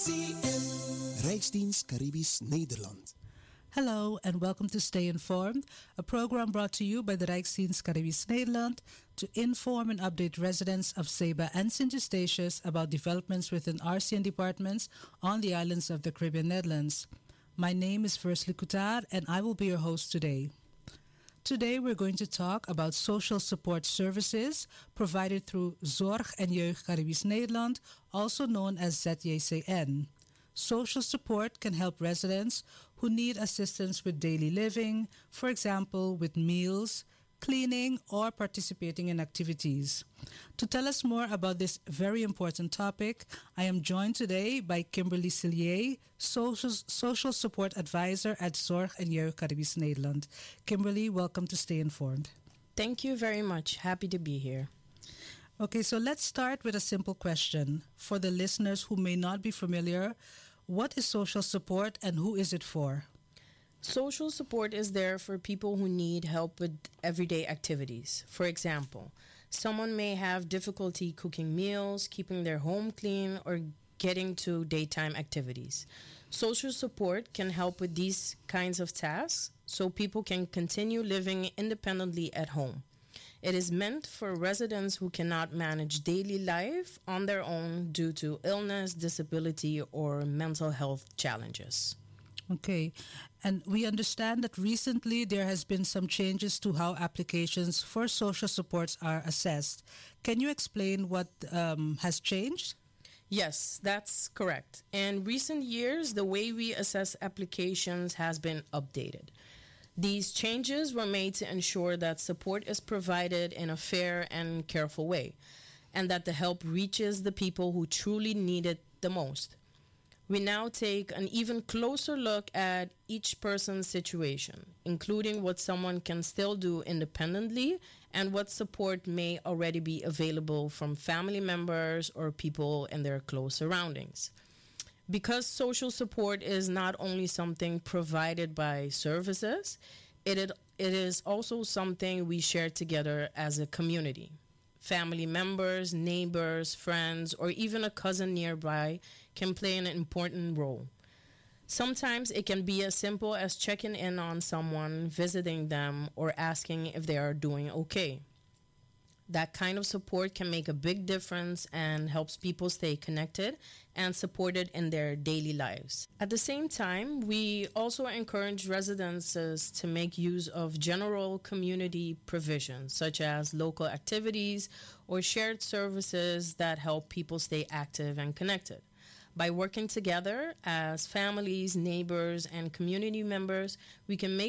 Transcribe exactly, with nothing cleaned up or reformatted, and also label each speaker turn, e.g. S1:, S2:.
S1: Rijksdienst Caribisch Nederland.
S2: Hello and welcome to Stay Informed, a program brought to you by the Rijksdienst Caribisch Nederland to inform and update residents of Ceiba and Sint Eustatius about developments within R C N departments on the islands of the Caribbean Netherlands. My name is Versli Coutar and I will be your host today. Today we're going to talk about social support services provided through Zorg en Jeugd Caribisch Nederland, also known as Z J C N. Social support can help residents who need assistance with daily living, for example, with meals, cleaning, or participating in activities. To tell us more about this very important topic, I am joined today by Kimberly Sillier, Social, Social Support Advisor at Zorg en Jeugd Caribisch Nederland. Kimberly, welcome to Stay Informed.
S3: Thank you very much. Happy to be here.
S2: Okay, so let's start with a simple question. For the listeners who may not be familiar, what is social support and who is it for?
S3: Social support is there for people who need help with everyday activities. For example, someone may have difficulty cooking meals, keeping their home clean, or getting to daytime activities. Social support can help with these kinds of tasks so people can continue living independently at home. It is meant for residents who cannot manage daily life on their own due to illness, disability, or mental health challenges.
S2: Okay, and we understand that recently there has been some changes to how applications for social supports are assessed. Can you explain what um, has changed?
S3: Yes, that's correct. In recent years, the way we assess applications has been updated. These changes were made to ensure that support is provided in a fair and careful way, and that the help reaches the people who truly need it the most. We now take an even closer look at each person's situation, including what someone can still do independently and what support may already be available from family members or people in their close surroundings. Because social support is not only something provided by services, it, it, it is also something we share together as a community. Family members, neighbors, friends, or even a cousin nearby can play an important role. Sometimes it can be as simple as checking in on someone, visiting them, or asking if they are doing okay. That kind of support can make a big difference and helps people stay connected and supported in their daily lives. At the same time, we also encourage residents to make use of general community provisions, such as local activities or shared services that help people stay active and connected. By working together as families, neighbors, and community members, we can make